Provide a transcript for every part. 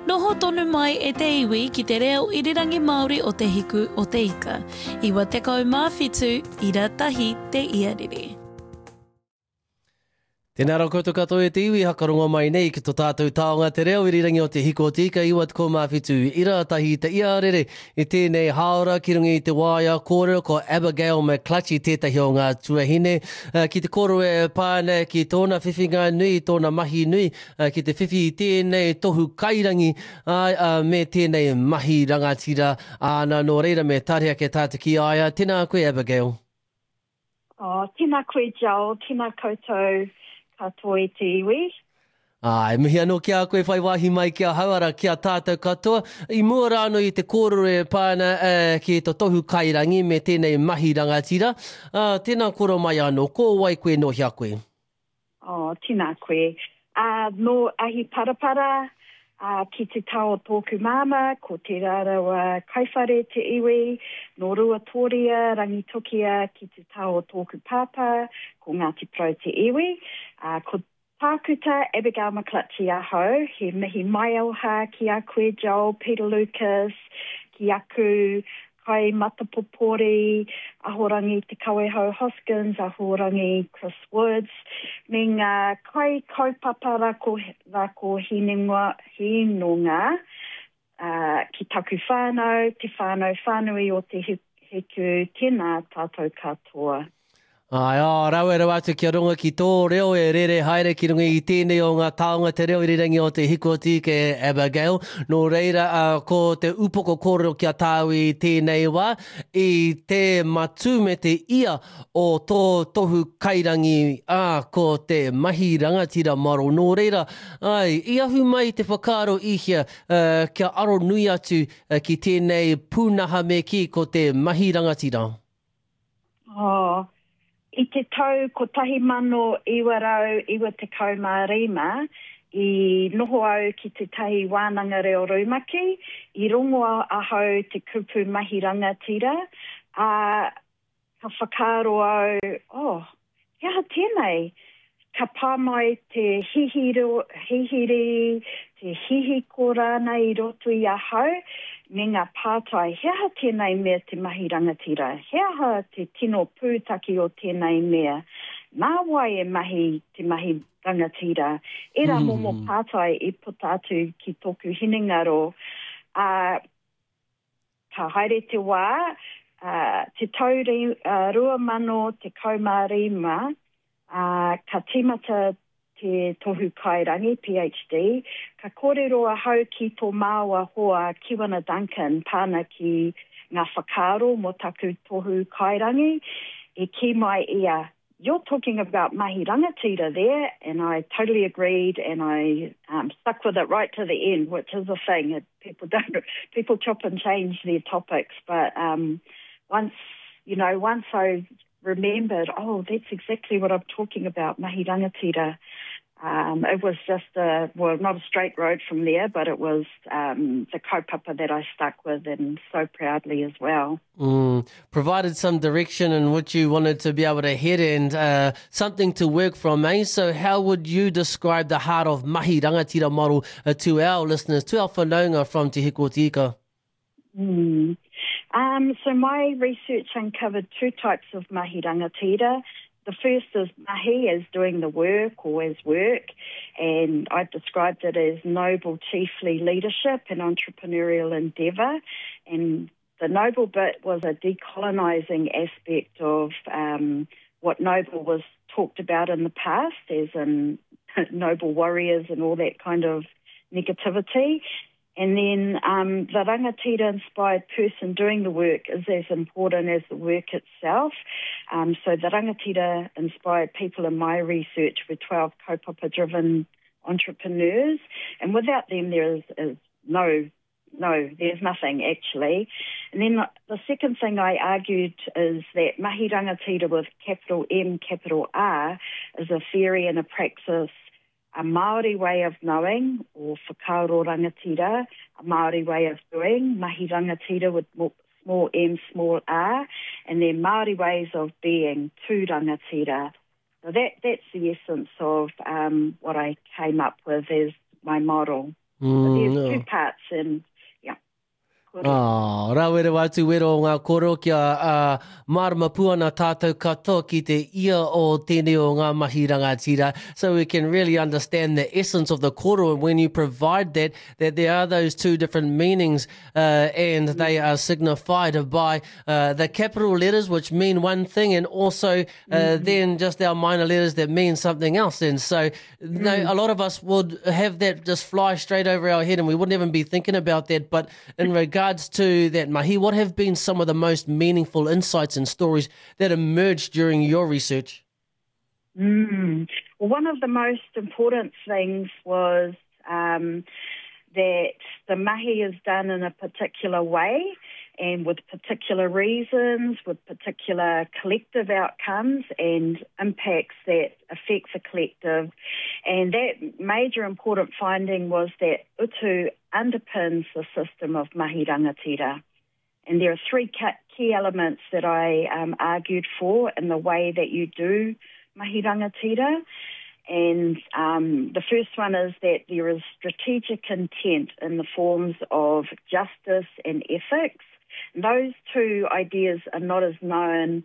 Noho tonu mai e te iwi ki te reo irirangi Māori o te hiku o te ika. Iwa tekau mā whitu, ira tahi te iariri. Tēnā rau koutou katoa e te iwi, hakarongo mai nei ki tō tātou taonga te reo irirangi o te hiko o te ika, iwa te mawhitu, ira tahi te iarere, i tēnei haora ki rungi i te waia, kōrero ko Abigail McClutchy, tētahi o ngā tuahine, ki te koro e pāne ki tōna whiwhinga nui, tōna mahi nui, ki te whiwhi i tēnei tohu kairangi, me tēnei mahi rangatira, nā no reira me tārea ke tātu ki aia, tēnā koe Abigail. Tēnā koe Joel, tēnā koutou, katoa e te iwi. Mihi anō kia koe whai wahi mai kia hauara kia tātou katoa. I mua rāno i te kōrero e pāna ki tō tohu kairangi me tēnei mahi rangatira. Tēnā koro mai anō, ko wai koe no hia koe? Tēnā koe. No ahi parapara, ki te tau o tōku māma, ko te rārawa kaiwhare te iwi, no rua tōria, rangitokia ki te tau o tōku pāpā, ko Ngāti Pro te iwi, ko tākuta Abigail McClutchy aho, he mihi mai auha ki a koe Joel, Peter Lucas, ki aku, kai Matapopori, ahorangi Te Kawehau Hoskins, ahorangi Chris Woods, me ngā kai kaupapa rako hinonga, ki taku whānau, te whānau whānui o te hiku, tēnā tātou katoa. Rau e rau atu kia runga ki tō reo e rere haere ki runga i tēnei o ngā taonga te reo irirangi o te hiko tika e Abigail. Nō reira, ko te upoko kōrero kia tāu i tēnei wā, i te matu me te ia o tō tohu kairangi ko te mahi rangatira maro. Nō reira, i ahu mai te whakaaro ihia kia aro nui atu ki tēnei pūnaha me ki ko te mahi rangatira. I te tau ko tahi mano iwa rau, iwa te kaumārima, i noho au ki te tahi wānanga reo Raumaki, i rongo ahau te kupu mahi rangatira, ka whakaaro au, kia tēnei, ka pāmai te hihiri, te hihi ko rāna i roto i ahau, me ngā pātai, hea tēnei mea te mahi rangatira, hea te tino pūtaki o tēnei mea, nā wai e mahi te mahi rangatira, e rā momo pātai i puta atu ki tōku hinengaro, ka haere te wā, te tau rua mano te kaumārima, ka tīmata te tohu kairangi, PhD, ka kōrero ahau ki tō māua hoa Kiwana Duncan, pāna ki ngā whakaaro mo taku tohu kairangi, e ki mai ia, you're talking about mahi rangatira there, and I totally agreed, and I stuck with it right to the end, which is a thing. People chop and change their topics, but once I remembered, that's exactly what I'm talking about, mahi rangatira. It was just not a straight road from there, but it was the kaupapa that I stuck with, and so proudly as well. Provided some direction in which you wanted to be able to head and something to work from, eh? So how would you describe the heart of mahi rangatira model to our listeners, to our whanaunga from Te Hiko Tika? So my research uncovered two types of mahi rangatira. The first is mahi as doing the work or as work, and I described it as noble chiefly leadership and entrepreneurial endeavour. And the noble bit was a decolonising aspect of what noble was talked about in the past, as in noble warriors and all that kind of negativity. And then the rangatira-inspired person doing the work is as important as the work itself. So the rangatira-inspired people in my research were 12 kaupapa-driven entrepreneurs. And without them, there is there's nothing, actually. And then the second thing I argued is that mahi rangatira with capital M, capital R is a theory and a praxis, a Māori way of knowing, or whakaaro rangatira, a Māori way of doing, mahi rangatira with small m, small r, and then Māori ways of being, tū rangatira. So that's the essence of what I came up with as my model. But there's two parts and, yeah. Rawere watu wero ngā koro kia marama puana tātou katoa ki te ia o tēnei o ngā mahi rangatira, so we can really understand the essence of the koro, and when you provide that there are those two different meanings and they are signified by the capital letters which mean one thing, and also then just our minor letters that mean something else. And so a lot of us would have that just fly straight over our head and we wouldn't even be thinking about that. But in regards to that mahi, what have been some of the most meaningful insights and stories that emerged during your research? Well, one of the most important things was that the mahi is done in a particular way and with particular reasons, with particular collective outcomes and impacts that affect the collective. And that major important finding was that utu underpins the system of mahi rangatira. And there are three key elements that I argued for in the way that you do mahi rangatira. And the first one is that there is strategic intent in the forms of justice and ethics. And those two ideas are not as known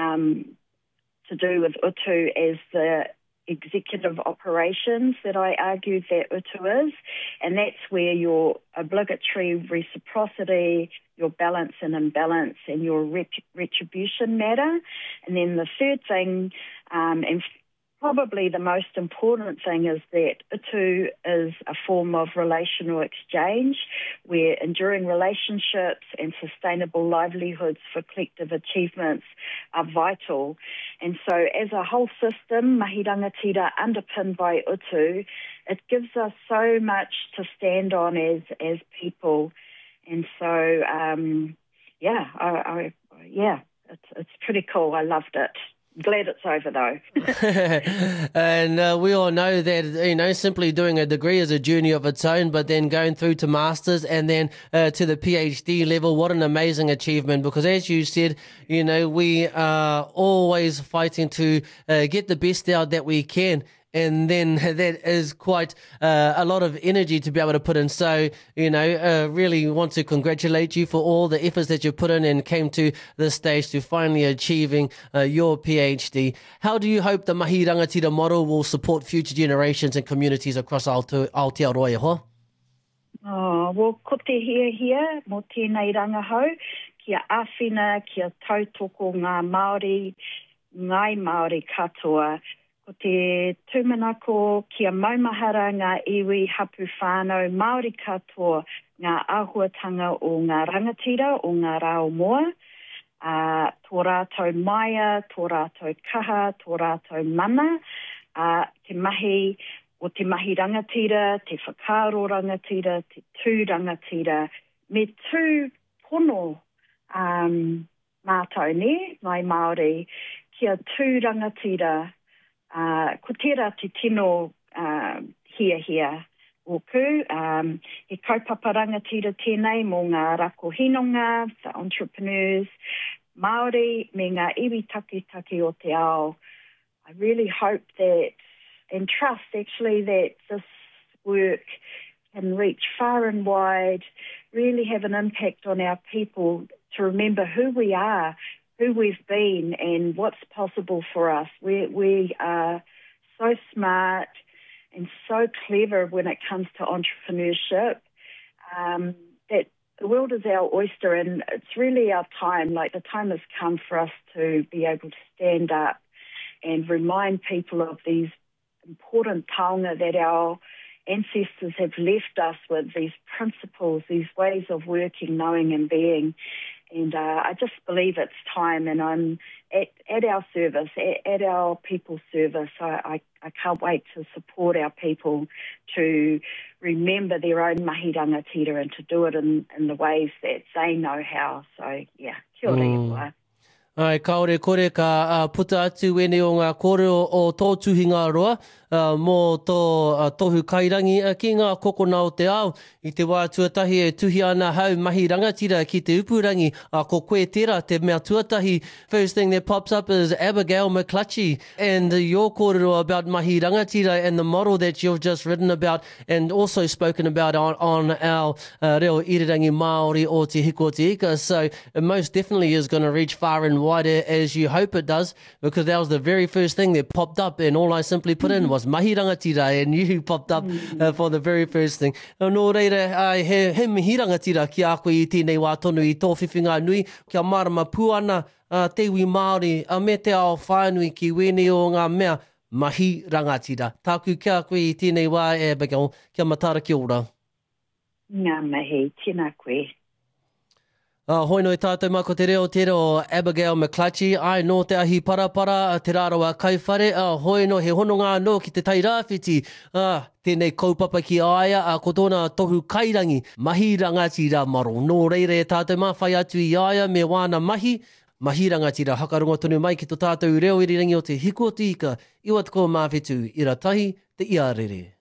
to do with utu as the executive operations that I argued that utu is. And that's where your obligatory reciprocity, your balance and imbalance, and your retribution matter. And then the third thing, and probably the most important thing, is that utu is a form of relational exchange where enduring relationships and sustainable livelihoods for collective achievements are vital. And so as a whole system, mahi rangatira underpinned by utu, it gives us so much to stand on as people. And so, it's pretty cool. I loved it. Glad it's over though. And we all know that, simply doing a degree is a journey of its own, but then going through to masters and then to the PhD level, what an amazing achievement. Because as you said, we are always fighting to get the best out that we can. And then that is quite a lot of energy to be able to put in. So, really want to congratulate you for all the efforts that you put in and came to this stage to finally achieving your PhD. How do you hope the mahi rangatira model will support future generations and communities across Aotearoa ho? Well, ko te hia, mo tēnei rangahau, kia āwhina, kia tautoko ngā Māori, ngai Māori katoa. Ko te tūmanako kia maumahara ngā iwi hapu whānau Māori katoa ngā āhuatanga o ngā rangatira o ngā rao moa. Tō rātou maia, tō rātou kaha, tō rātou mana. Te mahi o te mahi rangatira, te whakaaro rangatira, te tū rangatira. Me tū pono mātou ne, ngai Māori, kia tū rangatira. Ko tērā te tino hia oku. He kaupapa rangatira tēnei mō ngā rako hinonga, the entrepreneurs, Māori, me ngā iwi taki o te ao. I really hope that, and trust actually, that this work can reach far and wide, really have an impact on our people to remember who we are, who we've been and what's possible for us. We are so smart and so clever when it comes to entrepreneurship that the world is our oyster, and it's really our time. Like, the time has come for us to be able to stand up and remind people of these important taonga that our ancestors have left us with, these principles, these ways of working, knowing and being. And I just believe it's time, and I'm at our service, at our people's service. I can't wait to support our people to remember their own mahi rangatira and to do it in the ways that they know how. So, yeah, kia ora. Ai, kaore kore ka puta atu ene o ngā kōrero o tō tuhinga roa mō tō tohu kairangi ki ngā kokona o te ao. I te wā tuatahi e tuhi ana hau mahi rangatira ki te upurangi ko koe tera te mea tuatahi. First thing that pops up is Abigail McClutchy and your kōrero about mahi rangatira and the model that you've just written about and also spoken about on our reo irirangi Māori o te hiko o te ika. So it most definitely is going to reach far and wider as you hope it does, because that was the very first thing that popped up and all I simply put in was mahi rangatira and you popped up for the very first thing. Nō reira, he mihi rangatira ki a koe i tēnei wā tonu i tō whiwhinga nui, kia marama puana te iwi Māori, me te ao whānui ki wene o ngā mea mahi rangatira. Tāku kia koe i tēnei wā e Abigail, kia matara ki ora. Ngā mihi, tina koe. Hoi no i tātou mako te reo Abigail McClutchy. Ai no te ahi parapara, te rārawa kaiwhare. Hoi no he hononga no ki te tai rāwhiti. Tēnei kaupapa ki aia, ko tōna tohu kairangi, mahi rangatira maro. Nō reire e tātou mawhai atu i aia me wāna mahi rangatira. Hakarongo tonu mai ki tō tātou reo irirangi o te hiko o te ika. Iwa te ko mawhetu, ira tahi, te ia rere.